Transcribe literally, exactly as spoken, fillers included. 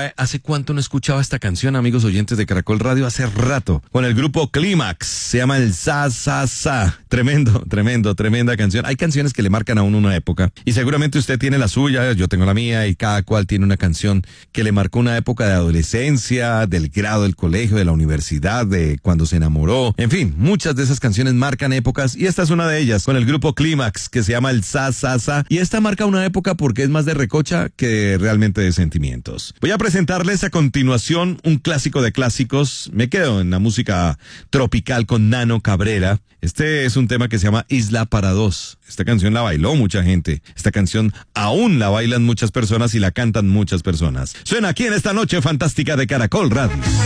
¿Sabe hace cuánto no escuchaba esta canción, amigos oyentes de Caracol Radio? Hace rato. Con el grupo Clímax. Se llama el Sa Sa Sa. Tremendo, tremendo, tremenda canción. Hay canciones que le marcan a uno una época. Y seguramente usted tiene la suya, yo tengo la mía, y cada cual tiene una canción que le marcó una época de adolescencia, del grado del colegio, de la universidad, de cuando se enamoró. En fin, muchas de esas canciones marcan épocas y esta es una de ellas, con el grupo Clímax, que se llama el Sa Sa Sa. Y esta marca una época porque es más de recocha que realmente de sentimientos. Voy a presentarles a continuación un clásico de clásicos. Me quedo en la música tropical con Nano Cabrera. Este es un tema que se llama Isla para Dos. Esta canción la bailó mucha gente. Esta canción aún la bailan muchas personas y la cantan muchas personas. Suena aquí en esta noche fantástica de Caracol Radio.